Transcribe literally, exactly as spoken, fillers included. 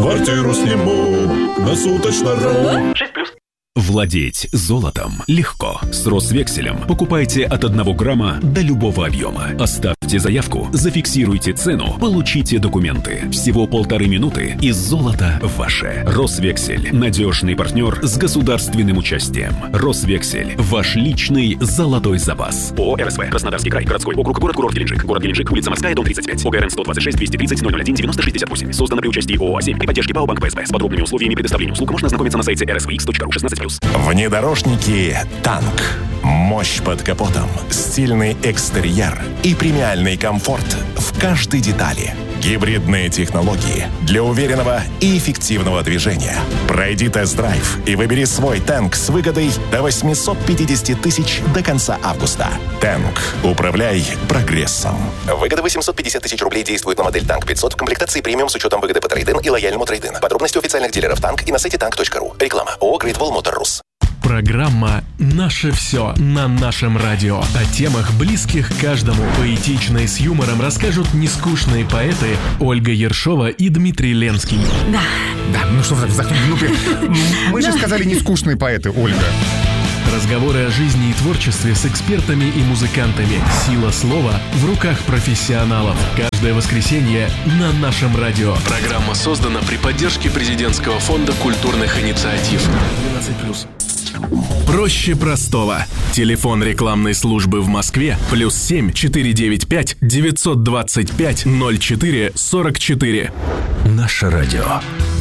Квартиру сниму на суточно.ру. шесть плюс. Владеть золотом легко. С Росвекселем покупайте от одного грамма до любого объема. Оставьте заявку, зафиксируйте цену, получите документы. Всего полторы минуты, и золото ваше. Росвексель – надежный партнер с государственным участием. Росвексель – ваш личный золотой запас. ООО РСВ. Краснодарский край. Городской округ. Город-курорт Геленджик. Город Геленджик. Улица Морская, дом тридцать пять. ОГРН сто двадцать шесть двести тридцать ноль ноль один девяносто шестьдесят восемь. Создано при участии ООО «А семь» при поддержке ПАО «Банк ПСБ». С подробными условиями предоставления услуг можно ознакомиться на сайте эр эс ви икс точка ру. шестнадцать плюс. Внедорожники «Танк». Мощь под капотом, стильный экстерьер и премиальный комфорт в каждой детали. Гибридные технологии для уверенного и эффективного движения. Пройди тест-драйв и выбери свой «Танк» с выгодой до восемьсот пятьдесят тысяч до конца августа. «Танк». Управляй прогрессом. Выгода восемьсот пятьдесят тысяч рублей действует на модель «Танк пятьсот» в комплектации премиум с учетом выгоды по трейд-ин и лояльному трейд-ин. Подробности у официальных дилеров «Танк» и на сайте танк точка ру. Реклама. ООО «Great Wall Motor Rus». Программа «Наше все» на нашем радио. О темах, близких каждому. Поэтично и с юмором расскажут нескучные поэты Ольга Ершова и Дмитрий Ленский. Да. Да, ну что, мы же сказали нескучные поэты, Ольга. Разговоры о жизни и творчестве с экспертами и музыкантами. Сила слова в руках профессионалов. Каждое воскресенье на нашем радио. Программа создана при поддержке президентского фонда культурных инициатив. двенадцать плюс. Проще простого. Телефон рекламной службы в Москве плюс семь четыре девять пять девятьсот двадцать пять ноль четыре сорок четыре. Наше радио.